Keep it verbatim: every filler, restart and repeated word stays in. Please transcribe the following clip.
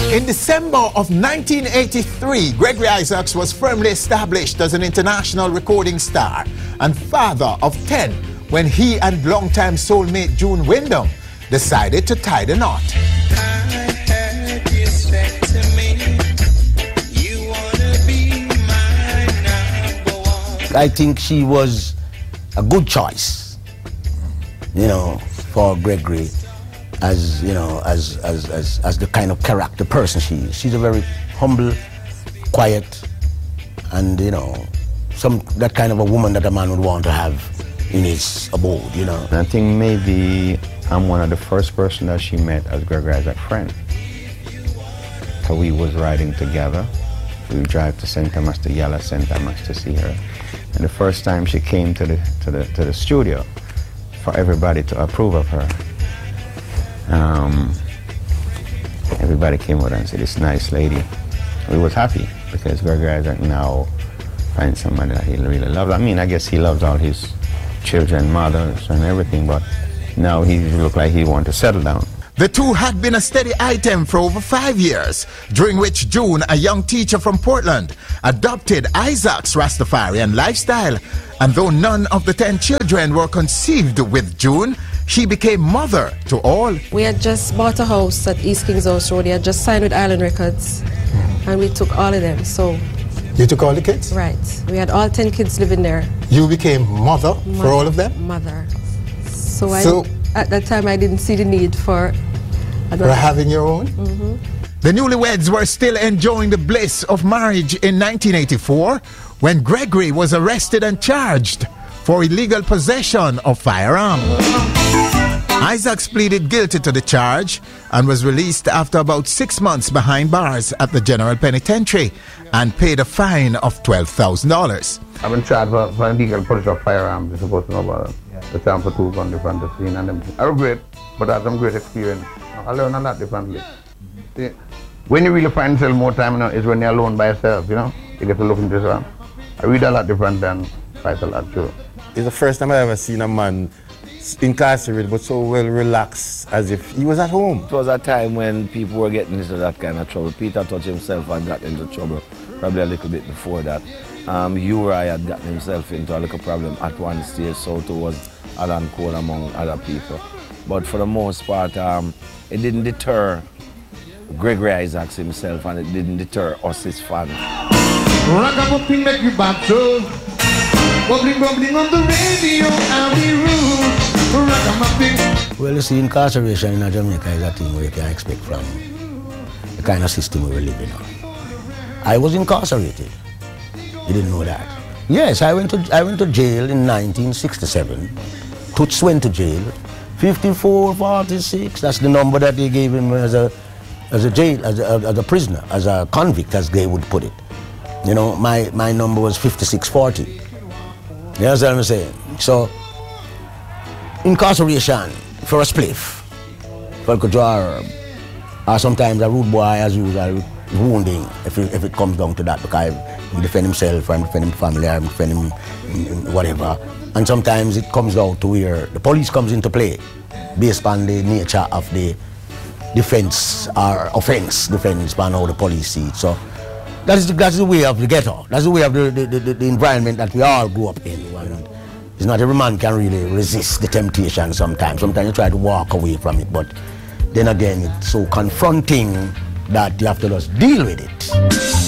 In December of nineteen eighty-three, Gregory Isaacs was firmly established as an international recording star and father of ten when he and longtime soulmate June Wyndham decided to tie the knot. I think she was a good choice, you know, for Gregory as, you know, as, as, as, as the kind of character person she is. She's a very humble, quiet, and, you know, some that kind of a woman that a man would want to have in his abode, you know. I think maybe I'm one of the first person that she met as Gregory Isaacs' friend. So we was riding together. We would drive to Saint Thomas, to Yala Saint Thomas to see her. And the first time she came to the, to the, to the studio for everybody to approve of her, um, everybody came over and said, this nice lady. We was happy because Gregory Isaacs now finds somebody that he really loves. I mean, I guess he loves all his children, mothers, and everything, but now he looked like he wanted to settle down. The two had been a steady item for over five years, during which June, a young teacher from Portland, adopted Isaacs' Rastafarian lifestyle. And though none of the ten children were conceived with June, she became mother to all. We had just bought a house at East Kings House Road. We had just signed with Island Records, and we took all of them. So, you took all the kids? Right. We had all ten kids living there. You became mother, mother for all of them? Mother. So, so I, at that time, I didn't see the need for For having your own? Mm-hmm. The newlyweds were still enjoying the bliss of marriage in nineteen eighty-four when Gregory was arrested and charged for illegal possession of firearm. Isaacs pleaded guilty to the charge and was released after about six months behind bars at the General Penitentiary and paid a fine of twelve thousand dollars. I've been charged for, for illegal possession of firearms. You're supposed to know about it. Yeah. The time for two guns different the scene and them. I regret, but I have some great experience. I learn a lot differently. See, when you really find yourself more time, you know, is when you're alone by yourself, you know? You get to look into yourself. I read a lot different than fight a lot, too. It's the first time I've ever seen a man incarcerated but so well relaxed as if he was at home. It was a time when people were getting into that kind of trouble. Peter touched himself and got into trouble probably a little bit before that. Um, Uri had gotten himself into a little problem at one stage, so too was Alan Cole among other people. But for the most part, um, it didn't deter Gregory Isaacs himself, and it didn't deter us, his fans. Rock-a-bumping make you bad so. Bubbling, bubbling on the radio, Abbey Road. Rock-a-bumping. Well, you see, incarceration in Jamaica is a thing where you can expect from the kind of system we were living on. I was incarcerated. You didn't know that? Yes, I went to, I went to jail in nineteen sixty-seven. Toots went to jail. fifty-four forty-six, that's the number that they gave him as a as a jail, as a, as a prisoner, as a convict, as they would put it. You know, my, my number was fifty-six forty. You understand what I'm saying? So, incarceration for a spliff, for a jar, or sometimes a rude boy, as usual, wounding, if it, if it comes down to that, because he defend himself, or I'm defending family, or I'm defending whatever. And sometimes it comes down to where the police comes into play based on the nature of the defense or offense, defense on how the police see it. So that's the, that's the way of the ghetto. That's the way of the, the, the, the environment that we all grew up in. And it's not every man can really resist the temptation sometimes. Sometimes you try to walk away from it, but then again, it's so confronting that you have to just deal with it.